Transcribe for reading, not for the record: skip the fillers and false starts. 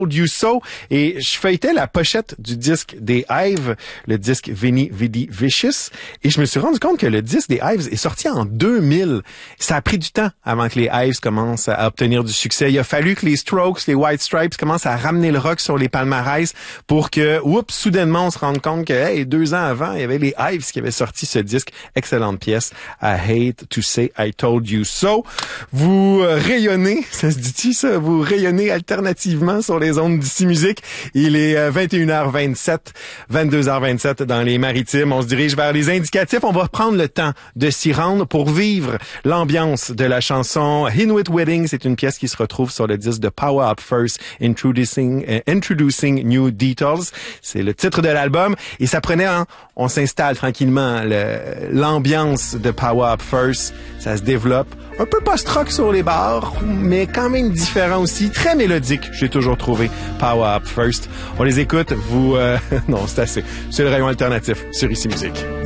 You So, et je feuilletais la pochette du disque des Hives, le disque Veni Vidi Vicious, et je me suis rendu compte que le disque des Hives est sorti en 2000. Ça a pris du temps avant que les Hives commencent à obtenir du succès. Il a fallu que les Strokes, les White Stripes commencent à ramener le rock sur les palmarès pour que, soudainement, on se rende compte que, 2 ans avant, il y avait les Hives qui avaient sorti ce disque. Excellente pièce. I hate to say I told you so. Vous rayonnez, ça se dit-tu ça? Vous rayonnez alternativement sur les ondes d'ici musique. Il est 21h27, 22h27 dans les Maritimes. On se dirige vers les indicatifs. On va prendre le temps de s'y rendre pour vivre l'ambiance de la chanson Inuit Wedding. C'est une pièce qui se retrouve sur le disque de Power Up First, Introducing New Details. C'est le titre de l'album. Et ça prenait, on s'installe tranquillement. L'ambiance de Power Up First, ça se développe. Un peu post-rock sur les bars, mais quand même différent aussi. Très mélodique, j'ai toujours trouvé Power Up First. On les écoute, non, c'est assez. C'est le rayon alternatif sur Ici Musique.